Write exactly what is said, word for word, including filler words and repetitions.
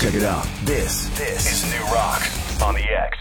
Check it out. This, this is New Rock on the X.